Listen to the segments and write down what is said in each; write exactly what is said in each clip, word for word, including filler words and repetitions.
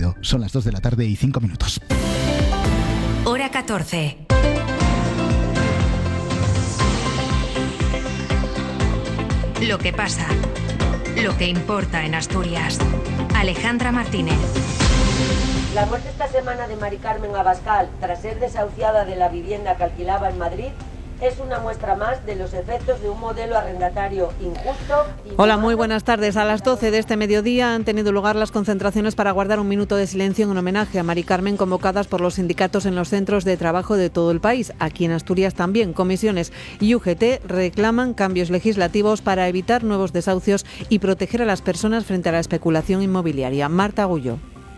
momento. Son las dos de la tarde y cinco minutos. Hora catorce. Lo que pasa, lo que importa en Asturias. Alejandra Martínez. La muerte esta semana de Mari Carmen Abascal, tras ser desahuciada de la vivienda que alquilaba en Madrid, es una muestra más de los efectos de un modelo arrendatario injusto. Hola, muy buenas tardes. A las doce de este mediodía han tenido lugar las concentraciones para guardar un minuto de silencio en homenaje a Mari Carmen, convocadas por los sindicatos en los centros de trabajo de todo el país. Aquí en Asturias también, comisiones y U G T reclaman cambios legislativos para evitar nuevos desahucios y proteger a las personas frente a la especulación inmobiliaria. Marta Agulló.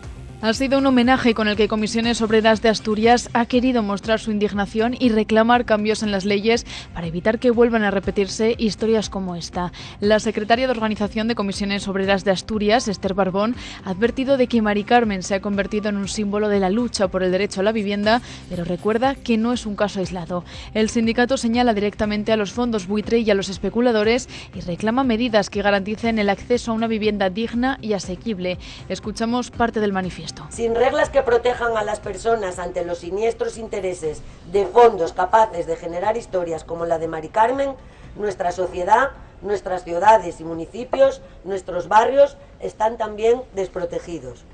Ha sido un homenaje con el que Comisiones Obreras de Asturias ha querido mostrar su indignación y reclamar cambios en las leyes para evitar que vuelvan a repetirse historias como esta. La secretaria de Organización de Comisiones Obreras de Asturias, Esther Barbón, ha advertido de que Mari Carmen se ha convertido en un símbolo de la lucha por el derecho a la vivienda, pero recuerda que no es un caso aislado. El sindicato señala directamente a los fondos buitre y a los especuladores y reclama medidas que garanticen el acceso a una vivienda digna y asequible. Escuchamos parte del manifiesto. Sin reglas que protejan a las personas ante los siniestros intereses de fondos capaces de generar historias como la de Mari Carmen, nuestra sociedad, nuestras ciudades y municipios, nuestros barrios están también desprotegidos.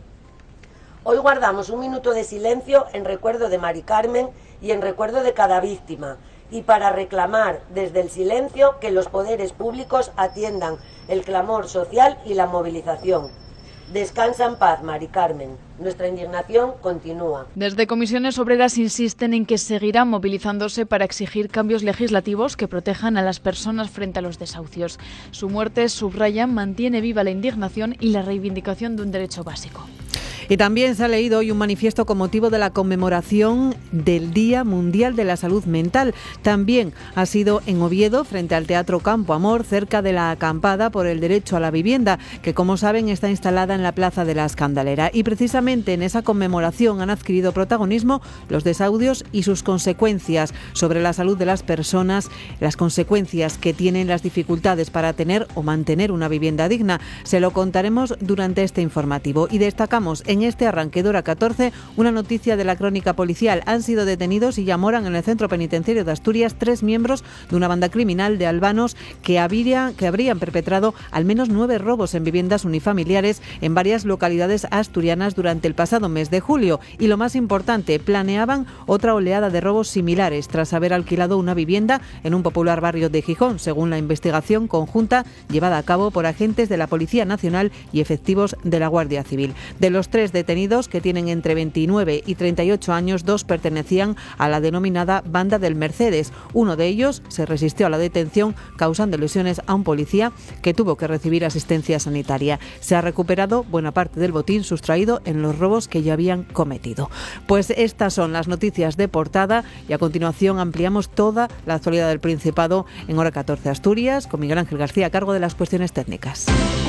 Hoy guardamos un minuto de silencio en recuerdo de Mari Carmen y en recuerdo de cada víctima, y para reclamar desde el silencio que los poderes públicos atiendan el clamor social y la movilización. Descansa en paz, Mari Carmen. Nuestra indignación continúa. Desde Comisiones Obreras insisten en que seguirán movilizándose para exigir cambios legislativos que protejan a las personas frente a los desahucios. Su muerte, subrayan, mantiene viva la indignación y la reivindicación de un derecho básico. Y también se ha leído hoy un manifiesto con motivo de la conmemoración del Día Mundial de la Salud Mental. También ha sido en Oviedo, frente al Teatro Campo Amor, cerca de la acampada por el derecho a la vivienda, que como saben está instalada en la Plaza de la Escandalera. Y precisamente en esa conmemoración han adquirido protagonismo los desahucios y sus consecuencias sobre la salud de las personas, las consecuencias que tienen las dificultades para tener o mantener una vivienda digna. Se lo contaremos durante este informativo y destacamos en En este arranque de hora catorce, una noticia de la crónica policial. Han sido detenidos y ya moran en el centro penitenciario de Asturias tres miembros de una banda criminal de albanos que, habría, que habrían perpetrado al menos nueve robos en viviendas unifamiliares en varias localidades asturianas durante el pasado mes de julio. Y lo más importante, planeaban otra oleada de robos similares tras haber alquilado una vivienda en un popular barrio de Gijón, según la investigación conjunta llevada a cabo por agentes de la Policía Nacional y efectivos de la Guardia Civil. De los tres detenidos, que tienen entre veintinueve y treinta y ocho años, dos pertenecían a la denominada Banda del Mercedes. Uno de ellos se resistió a la detención, causando lesiones a un policía que tuvo que recibir asistencia sanitaria. Se ha recuperado buena parte del botín sustraído en los robos que ya habían cometido. Pues estas son las noticias de portada y a continuación ampliamos toda la actualidad del Principado en hora catorce Asturias con Miguel Ángel García a cargo de las cuestiones técnicas.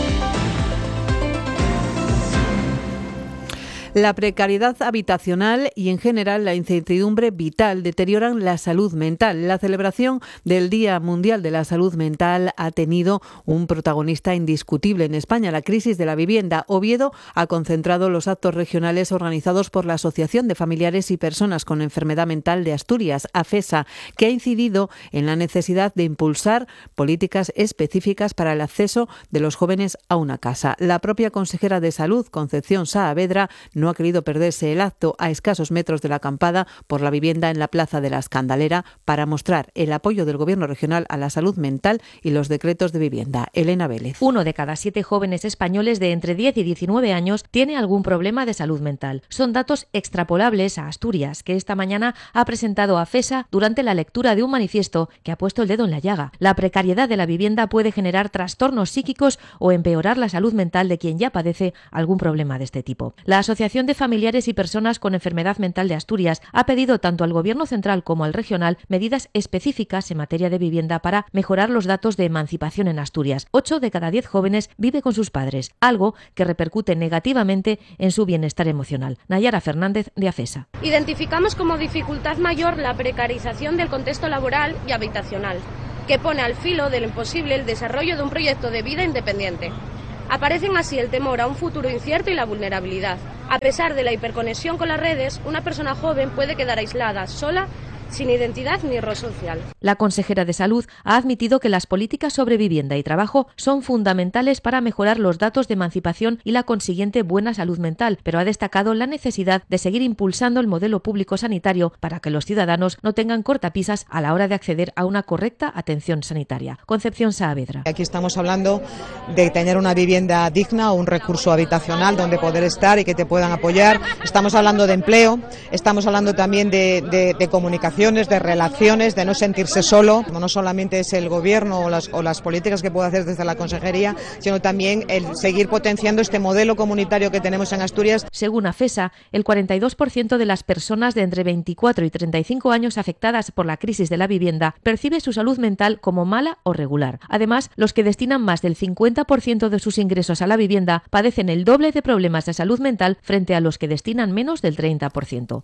La precariedad habitacional y, en general, la incertidumbre vital deterioran la salud mental. La celebración del Día Mundial de la Salud Mental ha tenido un protagonista indiscutible en España, la crisis de la vivienda. Oviedo ha concentrado los actos regionales organizados por la Asociación de Familiares y Personas con Enfermedad Mental de Asturias, AFESA, que ha incidido en la necesidad de impulsar políticas específicas para el acceso de los jóvenes a una casa. La propia consejera de Salud, Concepción Saavedra, no ha querido perderse el acto a escasos metros de la acampada por la vivienda en la Plaza de la Escandalera para mostrar el apoyo del Gobierno regional a la salud mental y los decretos de vivienda. Elena Vélez. Uno de cada siete jóvenes españoles de entre diez y diecinueve años tiene algún problema de salud mental. Son datos extrapolables a Asturias, que esta mañana ha presentado a AFESA durante la lectura de un manifiesto que ha puesto el dedo en la llaga. La precariedad de la vivienda puede generar trastornos psíquicos o empeorar la salud mental de quien ya padece algún problema de este tipo. La Asociación de Familiares y Personas con Enfermedad Mental de Asturias ha pedido tanto al Gobierno central como al regional medidas específicas en materia de vivienda para mejorar los datos de emancipación en Asturias. Ocho de cada diez jóvenes vive con sus padres, algo que repercute negativamente en su bienestar emocional. Nayara Fernández, de AFESA. Identificamos como dificultad mayor la precarización del contexto laboral y habitacional, que pone al filo del imposible el desarrollo de un proyecto de vida independiente. Aparecen así el temor a un futuro incierto y la vulnerabilidad, A pesar de la hiperconexión con las redes, una persona joven puede quedar aislada, sola, sin identidad ni rol social. La consejera de Salud ha admitido que las políticas sobre vivienda y trabajo son fundamentales para mejorar los datos de emancipación y la consiguiente buena salud mental, pero ha destacado la necesidad de seguir impulsando el modelo público sanitario para que los ciudadanos no tengan cortapisas a la hora de acceder a una correcta atención sanitaria. Concepción Saavedra. Aquí estamos hablando de tener una vivienda digna o un recurso habitacional donde poder estar y que te puedan apoyar. Estamos hablando de empleo, estamos hablando también de, de, de comunicación, de relaciones, de no sentirse solo. No solamente es el gobierno o las, o las políticas que puede hacer desde la consejería, sino también el seguir potenciando este modelo comunitario que tenemos en Asturias. Según AFESA, el cuarenta y dos por ciento de las personas de entre veinticuatro y treinta y cinco años afectadas por la crisis de la vivienda percibe su salud mental como mala o regular. Además, los que destinan más del cincuenta por ciento de sus ingresos a la vivienda padecen el doble de problemas de salud mental frente a los que destinan menos del treinta por ciento.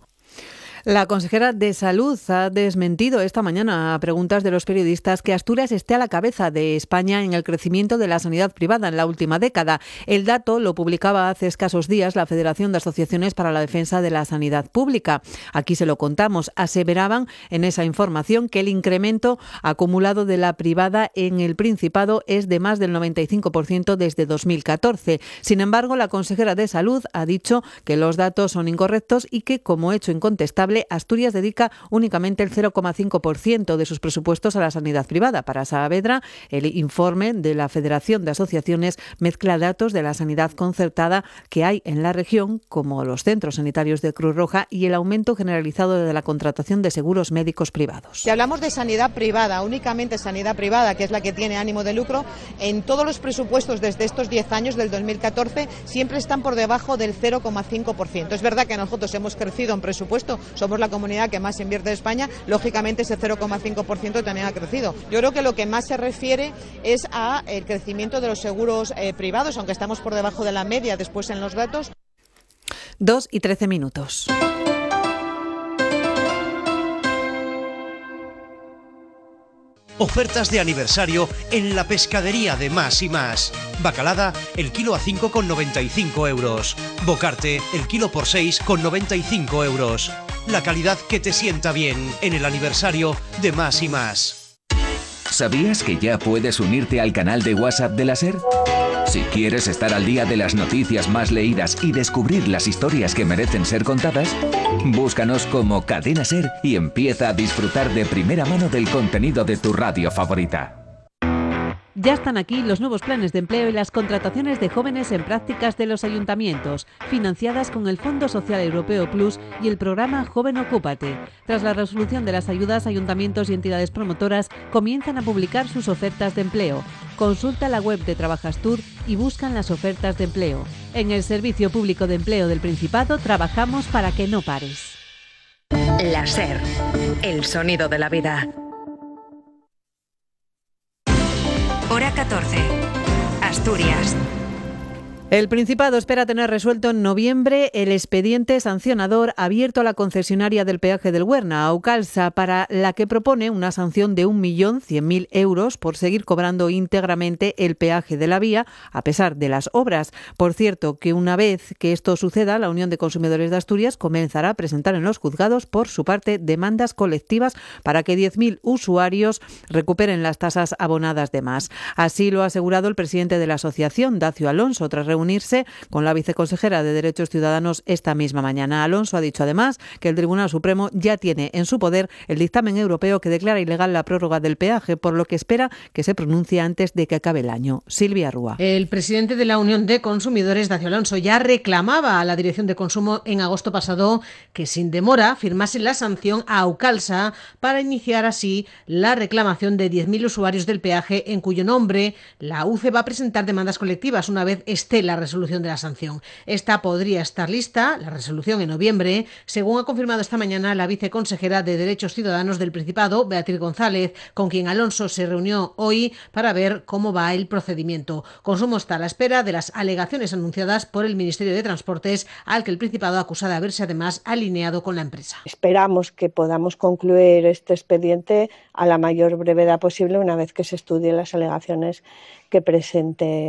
La consejera de Salud ha desmentido esta mañana a preguntas de los periodistas que Asturias esté a la cabeza de España en el crecimiento de la sanidad privada en la última década. El dato lo publicaba hace escasos días la Federación de Asociaciones para la Defensa de la Sanidad Pública. Aquí se lo contamos. Aseveraban en esa información que el incremento acumulado de la privada en el Principado es de más del noventa y cinco por ciento desde dos mil catorce. Sin embargo, la consejera de Salud ha dicho que los datos son incorrectos y que, como hecho incontestable, Asturias dedica únicamente el cero coma cinco por ciento de sus presupuestos a la sanidad privada. Para Saavedra, el informe de la Federación de Asociaciones mezcla datos de la sanidad concertada que hay en la región, como los centros sanitarios de Cruz Roja y el aumento generalizado de la contratación de seguros médicos privados. Si hablamos de sanidad privada, únicamente sanidad privada, que es la que tiene ánimo de lucro, en todos los presupuestos desde estos diez años, del dos mil catorce, siempre están por debajo del cero coma cinco por ciento. Es verdad que nosotros hemos crecido en presupuesto, somos la comunidad que más invierte en España, lógicamente ese cero coma cinco por ciento también ha crecido. Yo creo que lo que más se refiere es a el crecimiento de los seguros eh, privados, aunque estamos por debajo de la media después en los datos. Dos y trece minutos. Ofertas de aniversario en la pescadería de Más y Más. Bacalada, el kilo a cinco con noventa y cinco euros. Bocarte, el kilo por seis con noventa y cinco euros. La calidad que te sienta bien en el aniversario de Más y Más. ¿Sabías que ya puedes unirte al canal de WhatsApp de la SER? Si quieres estar al día de las noticias más leídas y descubrir las historias que merecen ser contadas, búscanos como Cadena SER y empieza a disfrutar de primera mano del contenido de tu radio favorita. Ya están aquí los nuevos planes de empleo y las contrataciones de jóvenes en prácticas de los ayuntamientos, financiadas con el Fondo Social Europeo Plus y el programa Joven Ocúpate. Tras la resolución de las ayudas, ayuntamientos y entidades promotoras comienzan a publicar sus ofertas de empleo. Consulta la web de Trabajastur y buscan las ofertas de empleo. En el Servicio Público de Empleo del Principado trabajamos para que no pares. La SER, el sonido de la vida. Hora catorce. Asturias. El Principado espera tener resuelto en noviembre el expediente sancionador abierto a la concesionaria del peaje del Huerna, Aucalsa, para la que propone una sanción de un millón cien mil euros por seguir cobrando íntegramente el peaje de la vía, a pesar de las obras. Por cierto, que una vez que esto suceda, la Unión de Consumidores de Asturias comenzará a presentar en los juzgados, por su parte, demandas colectivas para que diez mil usuarios recuperen las tasas abonadas de más. Así lo ha asegurado el presidente de la asociación, Dacio Alonso, tras reunirse con la viceconsejera de Derechos Ciudadanos esta misma mañana. Alonso ha dicho además que el Tribunal Supremo ya tiene en su poder el dictamen europeo que declara ilegal la prórroga del peaje, por lo que espera que se pronuncie antes de que acabe el año. Silvia Rúa. El presidente de la Unión de Consumidores, Dacio Alonso, ya reclamaba a la Dirección de Consumo en agosto pasado que sin demora firmase la sanción a Aucalsa para iniciar así la reclamación de diez mil usuarios del peaje, en cuyo nombre la U C E va a presentar demandas colectivas una vez esté la resolución de la sanción. Esta podría estar lista, la resolución, en noviembre, según ha confirmado esta mañana la viceconsejera de Derechos Ciudadanos del Principado, Beatriz González, con quien Alonso se reunió hoy para ver cómo va el procedimiento. Consumo está a la espera de las alegaciones anunciadas por el Ministerio de Transportes, al que el Principado acusa de haberse además alineado con la empresa. Esperamos que podamos concluir este expediente a la mayor brevedad posible una vez que se estudien las alegaciones que presente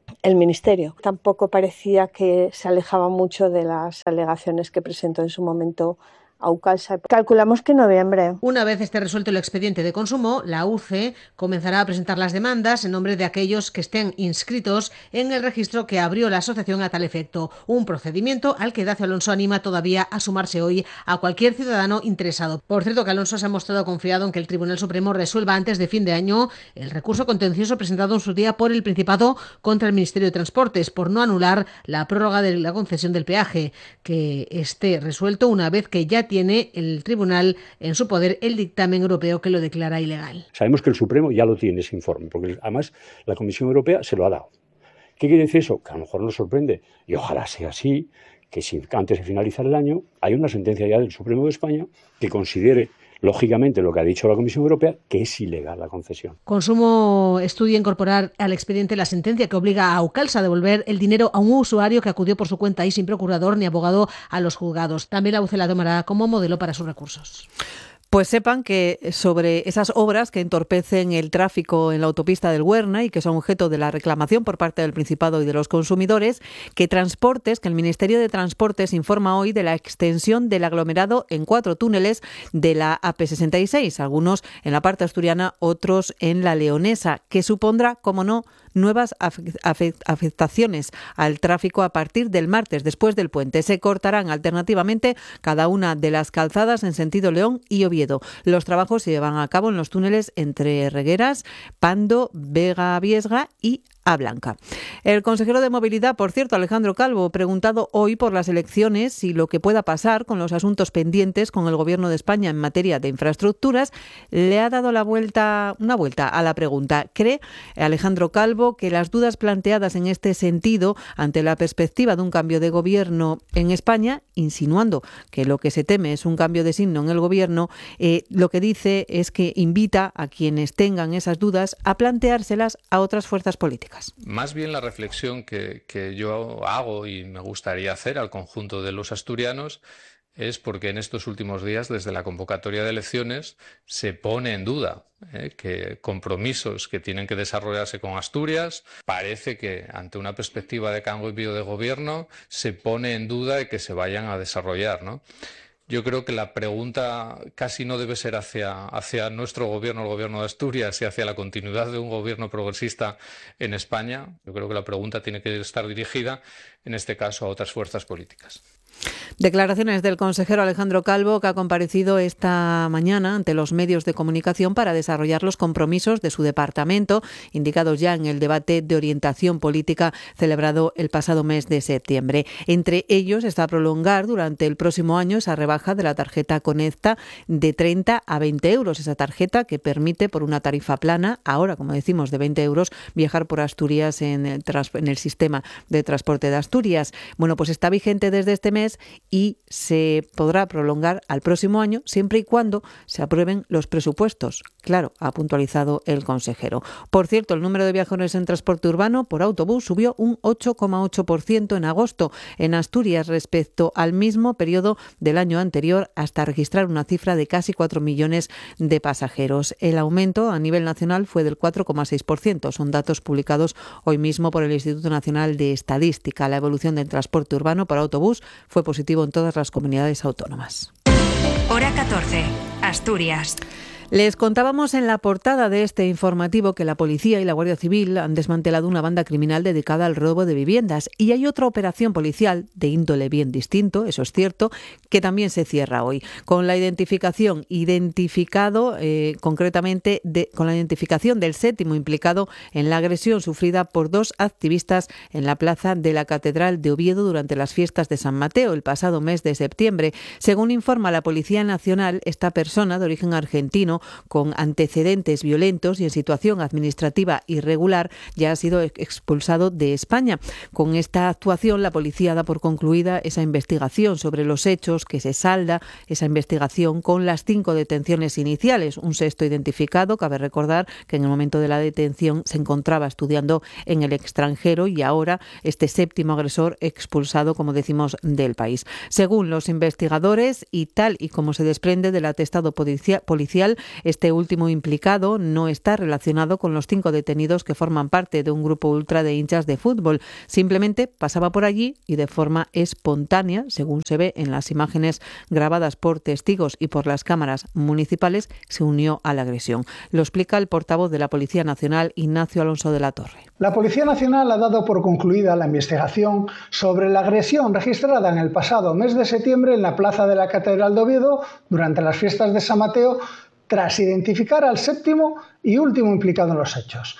el Ministerio. Tampoco parecía que se alejaba mucho de las alegaciones que presentó en su momento Aucalsa. Calculamos que en noviembre. Una vez esté resuelto el expediente de consumo, la U C E comenzará a presentar las demandas en nombre de aquellos que estén inscritos en el registro que abrió la asociación a tal efecto. Un procedimiento al que Dacio Alonso anima todavía a sumarse hoy a cualquier ciudadano interesado. Por cierto, que Alonso se ha mostrado confiado en que el Tribunal Supremo resuelva antes de fin de año el recurso contencioso presentado en su día por el Principado contra el Ministerio de Transportes por no anular la prórroga de la concesión del peaje, que esté resuelto una vez que ya tiene el tribunal en su poder el dictamen europeo que lo declara ilegal. Sabemos que el Supremo ya lo tiene ese informe, porque además la Comisión Europea se lo ha dado. ¿Qué quiere decir eso? Que a lo mejor nos sorprende, y ojalá sea así, que si antes de finalizar el año hay una sentencia ya del Supremo de España que considere, lógicamente, lo que ha dicho la Comisión Europea, que es ilegal la concesión. Consumo estudia incorporar al expediente la sentencia que obliga a Aucalsa a devolver el dinero a un usuario que acudió por su cuenta y sin procurador ni abogado a los juzgados. También la U C E la tomará como modelo para sus recursos. Pues sepan que sobre esas obras que entorpecen el tráfico en la autopista del Huerna y que son objeto de la reclamación por parte del Principado y de los consumidores, que Transportes, que el Ministerio de Transportes informa hoy de la extensión del aglomerado en cuatro túneles de la A P sesenta y seis, algunos en la parte asturiana, otros en la leonesa, que supondrá, como no, nuevas afectaciones al tráfico a partir del martes, después del puente. Se cortarán alternativamente cada una de las calzadas en sentido León y Oviedo. Los trabajos se llevan a cabo en los túneles entre Regueras, Pando, Vega Viesga y A Blanca. El consejero de Movilidad, por cierto, Alejandro Calvo, preguntado hoy por las elecciones y lo que pueda pasar con los asuntos pendientes con el Gobierno de España en materia de infraestructuras, le ha dado la vuelta, una vuelta a la pregunta. ¿Cree Alejandro Calvo que las dudas planteadas en este sentido ante la perspectiva de un cambio de gobierno en España, insinuando que lo que se teme es un cambio de signo en el Gobierno, eh, lo que dice es que invita a quienes tengan esas dudas a planteárselas a otras fuerzas políticas? Más bien la reflexión que, que yo hago y me gustaría hacer al conjunto de los asturianos es porque en estos últimos días, desde la convocatoria de elecciones, se pone en duda eh, que compromisos que tienen que desarrollarse con Asturias, parece que ante una perspectiva de cambio de gobierno se pone en duda de que se vayan a desarrollar, ¿no? Yo creo que la pregunta casi no debe ser hacia, hacia nuestro gobierno, el gobierno de Asturias, y hacia la continuidad de un gobierno progresista en España. Yo creo que la pregunta tiene que estar dirigida, en este caso, a otras fuerzas políticas. Declaraciones del consejero Alejandro Calvo, que ha comparecido esta mañana ante los medios de comunicación para desarrollar los compromisos de su departamento, indicados ya en el debate de orientación política celebrado el pasado mes de septiembre. Entre ellos está prolongar durante el próximo año esa rebaja de la tarjeta Conecta de treinta a veinte euros. Esa tarjeta que permite, por una tarifa plana, ahora, como decimos, de veinte euros, viajar por Asturias en el, en el sistema de transporte de Asturias. Bueno, pues está vigente desde este mes y se podrá prolongar al próximo año siempre y cuando se aprueben los presupuestos. Claro, ha puntualizado el consejero. Por cierto, el número de viajeros en transporte urbano por autobús subió un ocho coma ocho por ciento en agosto en Asturias respecto al mismo periodo del año anterior, hasta registrar una cifra de casi cuatro millones de pasajeros. El aumento a nivel nacional fue del cuatro coma seis por ciento. Son datos publicados hoy mismo por el Instituto Nacional de Estadística. La evolución del transporte urbano por autobús fue positivo en todas las comunidades autónomas. Hora catorce, Asturias. Les contábamos en la portada de este informativo que la policía y la Guardia Civil han desmantelado una banda criminal dedicada al robo de viviendas, y hay otra operación policial de índole bien distinto, eso es cierto, que también se cierra hoy, con la identificación identificado eh, concretamente de, con la identificación del séptimo implicado en la agresión sufrida por dos activistas en la plaza de la Catedral de Oviedo durante las fiestas de San Mateo el pasado mes de septiembre. Según informa la Policía Nacional, esta persona de origen argentino con antecedentes violentos y en situación administrativa irregular ya ha sido expulsado de España. Con esta actuación, la policía da por concluida esa investigación sobre los hechos, que se salda esa investigación con las cinco detenciones iniciales. Un sexto identificado, cabe recordar que en el momento de la detención se encontraba estudiando en el extranjero, y ahora este séptimo agresor expulsado, como decimos, del país. Según los investigadores y tal y como se desprende del atestado policial, Este último implicado no está relacionado con los cinco detenidos que forman parte de un grupo ultra de hinchas de fútbol. Simplemente pasaba por allí y de forma espontánea, según se ve en las imágenes grabadas por testigos y por las cámaras municipales, se unió a la agresión. Lo explica el portavoz de la Policía Nacional, Ignacio Alonso de la Torre. La Policía Nacional ha dado por concluida la investigación sobre la agresión registrada en el pasado mes de septiembre en la plaza de la Catedral de Oviedo durante las fiestas de San Mateo, tras identificar al séptimo y último implicado en los hechos.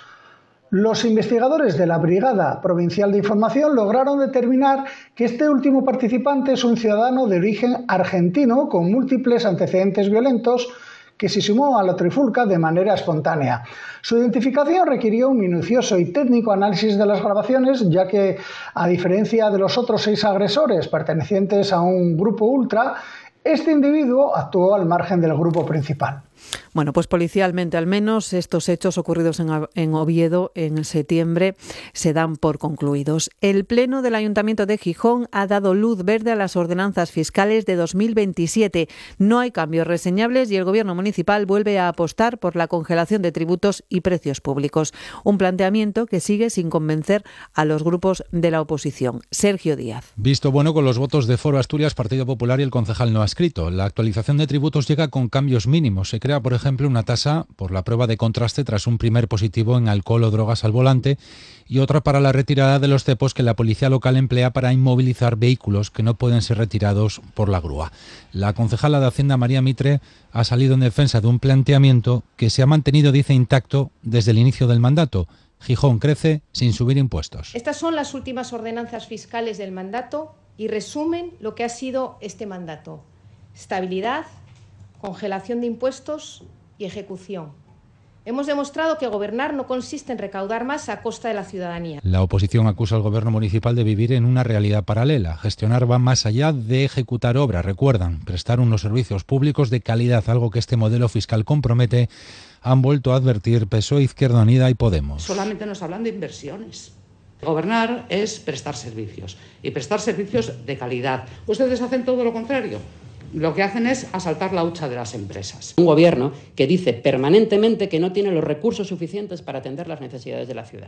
Los investigadores de la Brigada Provincial de Información lograron determinar que este último participante es un ciudadano de origen argentino con múltiples antecedentes violentos que se sumó a la trifulca de manera espontánea. Su identificación requirió un minucioso y técnico análisis de las grabaciones, ya que, a diferencia de los otros seis agresores pertenecientes a un grupo ultra, este individuo actuó al margen del grupo principal. Bueno, pues policialmente al menos estos hechos ocurridos en, en Oviedo en septiembre se dan por concluidos. El Pleno del Ayuntamiento de Gijón ha dado luz verde a las ordenanzas fiscales de dos mil veintisiete. No hay cambios reseñables y el Gobierno municipal vuelve a apostar por la congelación de tributos y precios públicos. Un planteamiento que sigue sin convencer a los grupos de la oposición. Sergio Díaz. Visto bueno con los votos de Foro Asturias, Partido Popular y el concejal no adscrito. La actualización de tributos llega con cambios mínimos. Se crea, por ejemplo, una tasa por la prueba de contraste tras un primer positivo en alcohol o drogas al volante y otra para la retirada de los cepos que la policía local emplea para inmovilizar vehículos que no pueden ser retirados por la grúa. La concejala de Hacienda, María Mitre, ha salido en defensa de un planteamiento que se ha mantenido, dice, intacto desde el inicio del mandato. Gijón crece sin subir impuestos. Estas son las últimas ordenanzas fiscales del mandato y resumen lo que ha sido este mandato: estabilidad, congelación de impuestos y ejecución. Hemos demostrado que gobernar no consiste en recaudar más a costa de la ciudadanía. La oposición acusa al gobierno municipal de vivir en una realidad paralela. Gestionar va más allá de ejecutar obras. Recuerdan, prestar unos servicios públicos de calidad, algo que este modelo fiscal compromete, han vuelto a advertir P S O E, Izquierda Unida y Podemos. Solamente nos hablan de inversiones. Gobernar es prestar servicios y prestar servicios de calidad. Ustedes hacen todo lo contrario. Lo que hacen es asaltar la hucha de las empresas. Un gobierno que dice permanentemente que no tiene los recursos suficientes para atender las necesidades de la ciudad.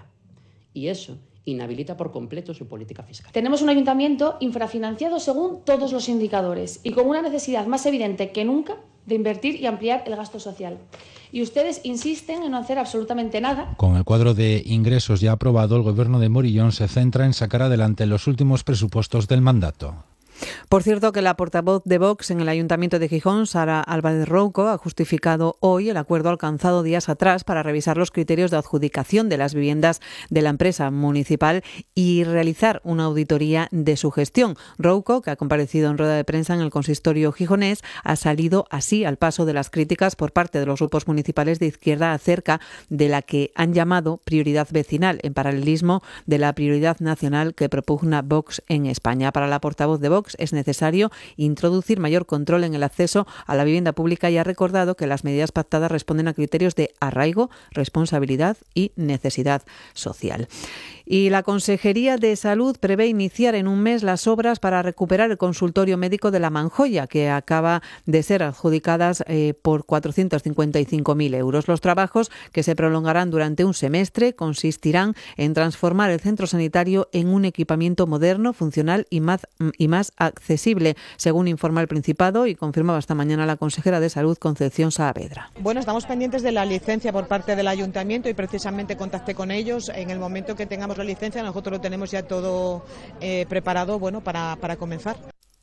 Y eso inhabilita por completo su política fiscal. Tenemos un ayuntamiento infrafinanciado según todos los indicadores y con una necesidad más evidente que nunca de invertir y ampliar el gasto social. Y ustedes insisten en no hacer absolutamente nada. Con el cuadro de ingresos ya aprobado, el gobierno de Morillón se centra en sacar adelante los últimos presupuestos del mandato. Por cierto, que la portavoz de Vox en el Ayuntamiento de Gijón, Sara Álvarez Rouco, ha justificado hoy el acuerdo alcanzado días atrás para revisar los criterios de adjudicación de las viviendas de la empresa municipal y realizar una auditoría de su gestión. Rouco, que ha comparecido en rueda de prensa en el consistorio gijonés, ha salido así al paso de las críticas por parte de los grupos municipales de izquierda acerca de la que han llamado prioridad vecinal, en paralelismo de la prioridad nacional que propugna Vox en España. Para la portavoz de Vox, es necesario introducir mayor control en el acceso a la vivienda pública y ha recordado que las medidas pactadas responden a criterios de arraigo, responsabilidad y necesidad social. Y la Consejería de Salud prevé iniciar en un mes las obras para recuperar el consultorio médico de La Manjoya, que acaba de ser adjudicadas eh, por cuatrocientos cincuenta y cinco mil euros. Los trabajos, que se prolongarán durante un semestre, consistirán en transformar el centro sanitario en un equipamiento moderno, funcional y más, y más accesible, según informa el Principado y confirmaba esta mañana la consejera de Salud, Concepción Saavedra. Bueno, estamos pendientes de la licencia por parte del Ayuntamiento y precisamente contacté con ellos. En el momento que tengamos la licencia, nosotros lo tenemos ya todo eh, preparado, bueno, para, para comenzar.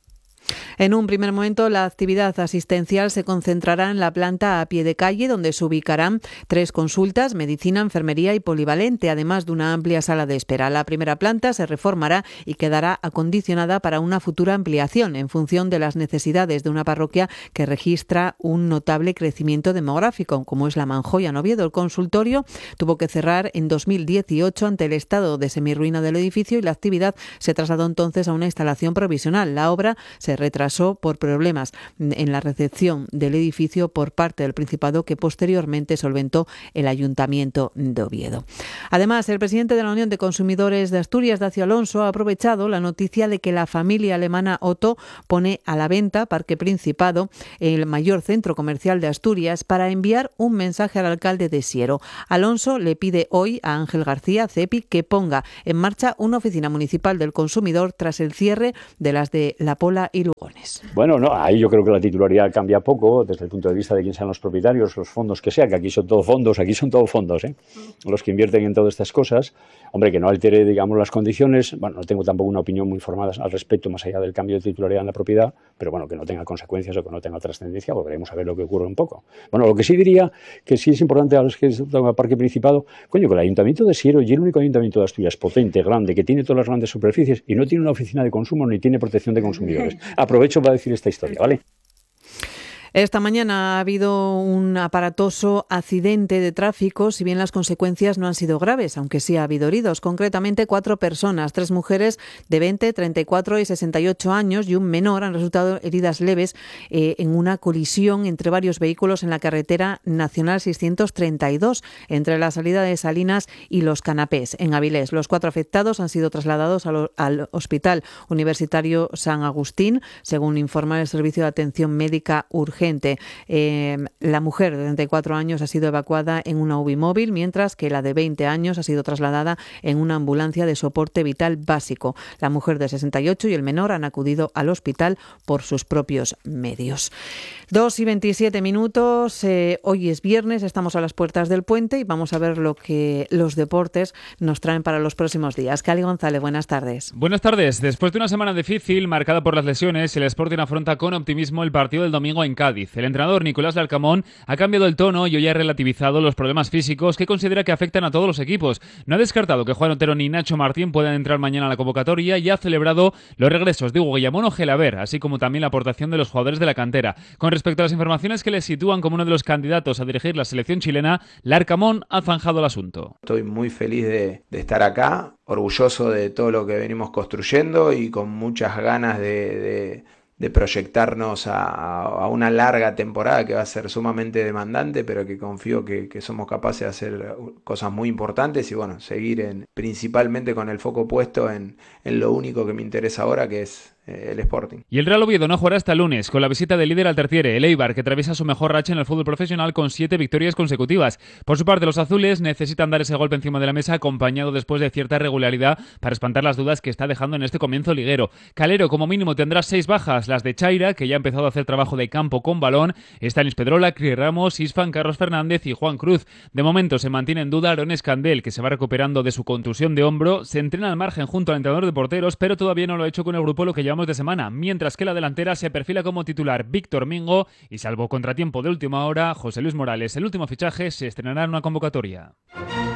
En un primer momento, la actividad asistencial se concentrará en la planta a pie de calle, donde se ubicarán tres consultas, medicina, enfermería y polivalente, además de una amplia sala de espera. La primera planta se reformará y quedará acondicionada para una futura ampliación en función de las necesidades de una parroquia que registra un notable crecimiento demográfico, como es La Manjoya en Oviedo. El consultorio tuvo que cerrar en dos mil dieciocho ante el estado de semirruina del edificio y la actividad se trasladó entonces a una instalación provisional. La obra se retrasó pasó por problemas en la recepción del edificio por parte del Principado, que posteriormente solventó el Ayuntamiento de Oviedo. Además, el presidente de la Unión de Consumidores de Asturias, Dacio Alonso, ha aprovechado la noticia de que la familia alemana Otto pone a la venta Parque Principado, el mayor centro comercial de Asturias, para enviar un mensaje al alcalde de Siero. Alonso le pide hoy a Ángel García, CEPI, que ponga en marcha una oficina municipal del consumidor tras el cierre de las de La Pola y Lugones. Bueno, no, ahí yo creo que la titularidad cambia poco desde el punto de vista de quién sean los propietarios, los fondos que sea, que aquí son todos fondos, aquí son todos fondos, ¿eh? Los que invierten en todas estas cosas. Hombre, que no altere, digamos, las condiciones. Bueno, no tengo tampoco una opinión muy formada al respecto, más allá del cambio de titularidad en la propiedad, pero bueno, que no tenga consecuencias o que no tenga trascendencia, volveremos a ver lo que ocurre un poco. Bueno, lo que sí diría, que sí es importante a los que están al Parque Principado, coño, que el Ayuntamiento de Siero y el único Ayuntamiento de Asturias potente, grande, que tiene todas las grandes superficies y no tiene una oficina de consumo ni tiene protección de consumidores. Aprovecho para decir esta historia, ¿vale? Esta mañana ha habido un aparatoso accidente de tráfico, si bien las consecuencias no han sido graves, aunque sí ha habido heridos. Concretamente, cuatro personas, tres mujeres de veinte, treinta y cuatro y sesenta y ocho años y un menor han resultado heridas leves eh, en una colisión entre varios vehículos en la carretera nacional seiscientos treinta y dos, entre la salida de Salinas y Los Canapés, en Avilés. Los cuatro afectados han sido trasladados al, al Hospital Universitario San Agustín, según informa el Servicio de Atención Médica Urgente. Eh, la mujer de treinta y cuatro años ha sido evacuada en una U B I móvil, mientras que la de veinte años ha sido trasladada en una ambulancia de soporte vital básico. La mujer de sesenta y ocho y el menor han acudido al hospital por sus propios medios. dos y veintisiete minutos, eh, hoy es viernes, estamos a las puertas del puente y vamos a ver lo que los deportes nos traen para los próximos días. Cali González, buenas tardes. Buenas tardes. Después de una semana difícil, marcada por las lesiones, el Sporting afronta con optimismo el partido del domingo en Cádiz. El entrenador Nicolás Larcamón ha cambiado el tono y hoy ha relativizado los problemas físicos que considera que afectan a todos los equipos. No ha descartado que Juan Otero ni Nacho Martín puedan entrar mañana a la convocatoria y ha celebrado los regresos de Hugo Guillamón o Gelaber, así como también la aportación de los jugadores de la cantera. Con respecto a las informaciones que le sitúan como uno de los candidatos a dirigir la selección chilena, Larcamón ha zanjado el asunto. Estoy muy feliz de, de estar acá, orgulloso de todo lo que venimos construyendo y con muchas ganas de... de de proyectarnos a, a una larga temporada que va a ser sumamente demandante, pero que confío que, que somos capaces de hacer cosas muy importantes y bueno, seguir en, principalmente con el foco puesto en, en lo único que me interesa ahora, que es el Sporting. Y el Real Oviedo no jugará hasta el lunes, con la visita del líder al terciere, el Eibar, que atraviesa su mejor racha en el fútbol profesional con siete victorias consecutivas. Por su parte, los azules necesitan dar ese golpe encima de la mesa, acompañado después de cierta regularidad, para espantar las dudas que está dejando en este comienzo liguero. Calero, como mínimo, tendrá seis bajas, las de Chaira, que ya ha empezado a hacer trabajo de campo con balón, Stanis Pedrola, Cris Ramos, Isfan, Carlos Fernández y Juan Cruz. De momento se mantiene en duda Aaron Escandel, que se va recuperando de su contusión de hombro, se entrena al margen junto al entrenador de porteros, pero todavía no lo ha hecho con el grupo lo que llevamos de semana, mientras que la delantera se perfila como titular Víctor Mingo y, salvo contratiempo de última hora, José Luis Morales, el último fichaje, se estrenará en una convocatoria.